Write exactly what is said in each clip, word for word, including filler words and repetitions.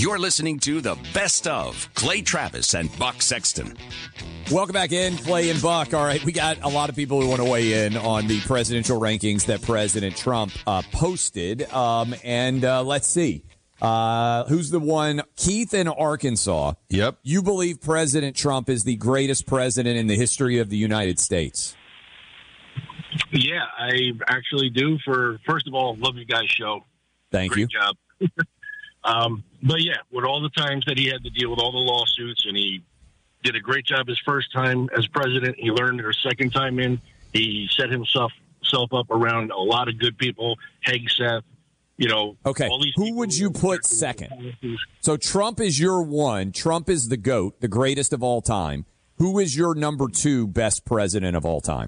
You're listening to the best of Clay Travis and Buck Sexton. Welcome back in, Clay and Buck. All right, we got a lot of people who want to weigh in on the presidential rankings that President Trump uh, posted. Um, and uh, let's see. Uh, who's the one? Keith in Arkansas. Yep. You believe President Trump is the greatest president in the history of the United States? Yeah, I actually do. For first of all, love you guys' show. Thank Great you. job. um, but yeah, with all the times that he had to deal with all the lawsuits, and he did a great job his first time as president. He learned it his second time in. He set himself self up around a lot of good people. Hegseth, you know. Okay, all these who people would you put second? So Trump is your one. Trump is the GOAT, the greatest of all time. Who is your number two best president of all time?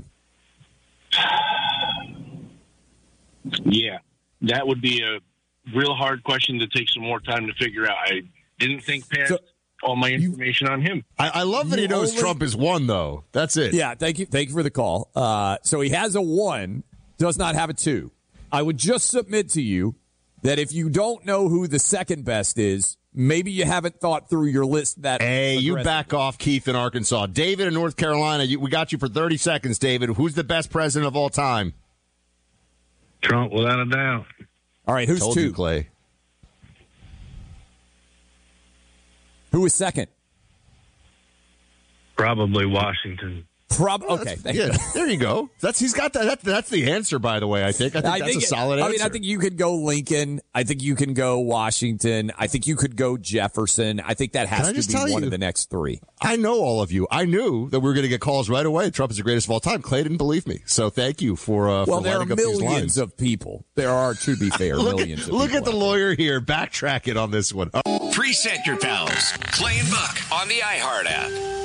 Yeah, that would be a real hard question to take some more time to figure out. I didn't think past so, all my information you, on him. I, I love that he knows only, Trump is one, though. That's it. Yeah, thank you. Thank you for the call. Uh, so he has a one, does not have a two. I would just submit to you that if you don't know who the second best is, maybe you haven't thought through your list that. Hey, you back off, Keith in Arkansas. David in North Carolina, you, we got you for thirty seconds, David. Who's the best president of all time? Trump, without a doubt. All right, who's Told two? You, Clay. Who is second? Probably Washington. Prob- okay, thank yeah, you. There you go. That's he's got that, that. That's the answer, by the way. I think. I think I that's think, a solid I answer. mean, I think you could go Lincoln. I think you can go Washington. I think you could go Jefferson. I think that has to be one you, of the next three. I know all of you. I knew that we were going to get calls right away. Trump is the greatest of all time. Clay didn't believe me, so thank you for. Uh, well, for there are lining up these lines. millions of people. There are, to be fair, look millions. At, of look people at the lawyer here. Backtrack it on this one. Oh. Preset your pals. Clay and Buck on the iHeart app.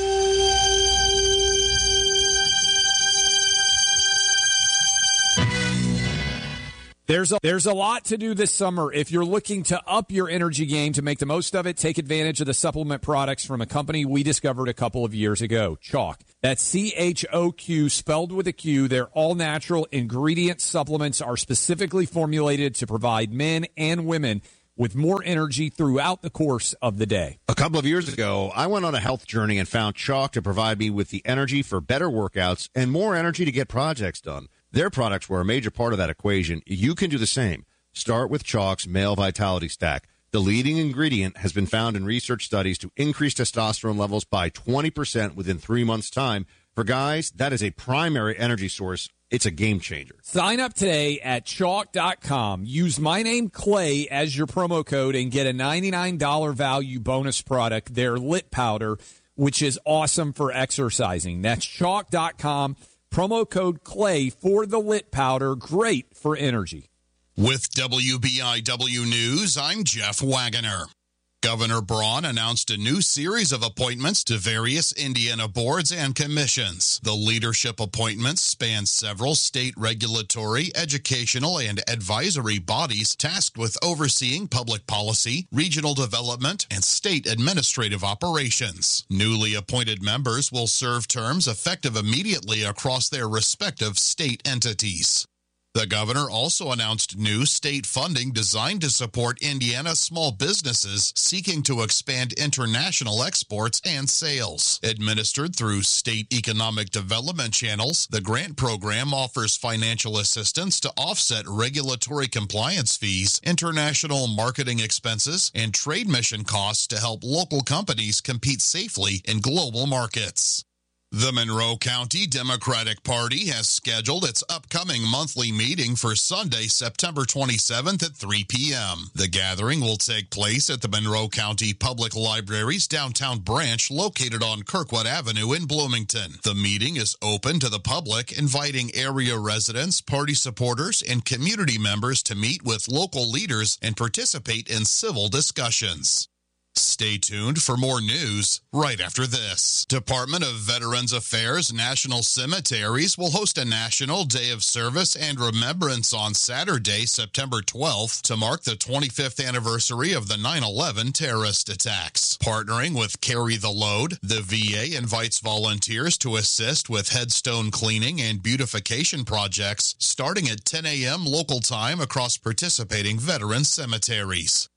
There's a, there's a lot to do this summer. If you're looking to up your energy game to make the most of it, take advantage of the supplement products from a company we discovered a couple of years ago, Chalk. That's C H O Q, spelled with a Q. Their all-natural ingredient supplements are specifically formulated to provide men and women with more energy throughout the course of the day. A couple of years ago, I went on a health journey and found Chalk to provide me with the energy for better workouts and more energy to get projects done. Their products were a major part of that equation. You can do the same. Start with Chalk's Male Vitality Stack. The leading ingredient has been found in research studies to increase testosterone levels by twenty percent within three months' time. For guys, that is a primary energy source. It's a game changer. Sign up today at chalk dot com. Use my name, Clay, as your promo code and get a ninety-nine dollars value bonus product, their Lit Powder, which is awesome for exercising. That's chalk dot com. Promo code Clay for the Lit Powder. Great for energy. With W B I W News, I'm Jeff Wagoner. Governor Braun announced a new series of appointments to various Indiana boards and commissions. The leadership appointments span several state regulatory, educational, and advisory bodies tasked with overseeing public policy, regional development, and state administrative operations. Newly appointed members will serve terms effective immediately across their respective state entities. The governor also announced new state funding designed to support Indiana small businesses seeking to expand international exports and sales. Administered through state economic development channels, the grant program offers financial assistance to offset regulatory compliance fees, international marketing expenses, and trade mission costs to help local companies compete safely in global markets. The Monroe County Democratic Party has scheduled its upcoming monthly meeting for Sunday, September twenty-seventh at three p.m. The gathering will take place at the Monroe County Public Library's downtown branch located on Kirkwood Avenue in Bloomington. The meeting is open to the public, inviting area residents, party supporters, and community members to meet with local leaders and participate in civil discussions. Stay tuned for more news right after this. Department of Veterans Affairs National Cemeteries will host a National Day of Service and Remembrance on Saturday, September twelfth, to mark the twenty-fifth anniversary of the nine eleven terrorist attacks. Partnering with Carry the Load, the V A invites volunteers to assist with headstone cleaning and beautification projects starting at ten a.m. local time across participating veteran cemeteries.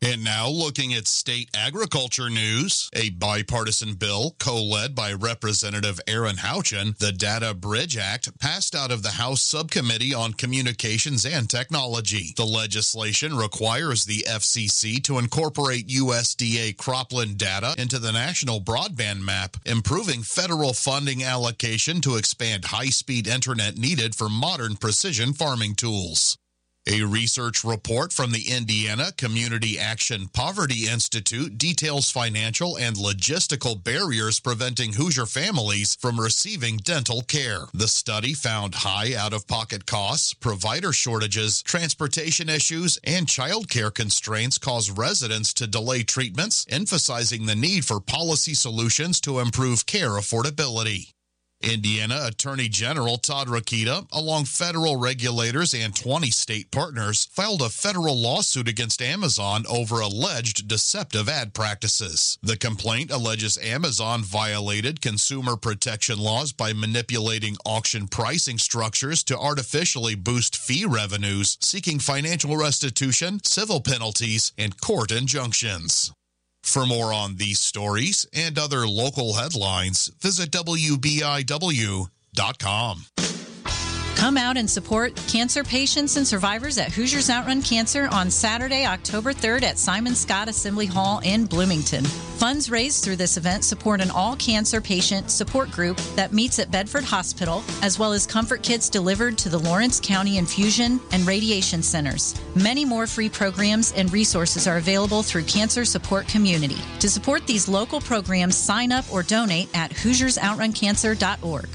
And now, looking at state agriculture news, a bipartisan bill co-led by Representative Aaron Houchin, the Data Bridge Act, passed out of the House Subcommittee on Communications and Technology. The legislation requires the F C C to incorporate U S D A cropland data into the national broadband map, improving federal funding allocation to expand high-speed internet needed for modern precision farming tools. A research report from the Indiana Community Action Poverty Institute details financial and logistical barriers preventing Hoosier families from receiving dental care. The study found high out-of-pocket costs, provider shortages, transportation issues, and child care constraints cause residents to delay treatments, emphasizing the need for policy solutions to improve care affordability. Indiana Attorney General Todd Rokita, along federal regulators and twenty state partners, filed a federal lawsuit against Amazon over alleged deceptive ad practices. The complaint alleges Amazon violated consumer protection laws by manipulating auction pricing structures to artificially boost fee revenues, seeking financial restitution, civil penalties, and court injunctions. For more on these stories and other local headlines, visit W B I W dot com. Come out and support cancer patients and survivors at Hoosiers Outrun Cancer on Saturday, October third at Simon Scott Assembly Hall in Bloomington. Funds raised through this event support an all-cancer patient support group that meets at Bedford Hospital, as well as comfort kits delivered to the Lawrence County Infusion and Radiation Centers. Many more free programs and resources are available through Cancer Support Community. To support these local programs, sign up or donate at Hoosiers Outrun Cancer dot org.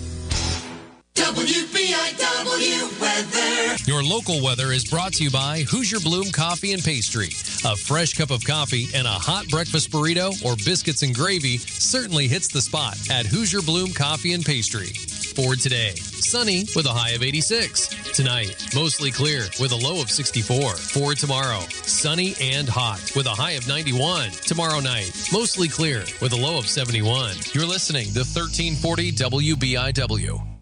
W B I W weather. Your local weather is brought to you by Hoosier Bloom Coffee and Pastry. A fresh cup of coffee and a hot breakfast burrito or biscuits and gravy certainly hits the spot at Hoosier Bloom Coffee and Pastry. For today, sunny with a high of eighty-six. Tonight, mostly clear with a low of sixty-four. For tomorrow, sunny and hot with a high of ninety-one. Tomorrow night, mostly clear with a low of seventy-one. You're listening to thirteen forty W B I W.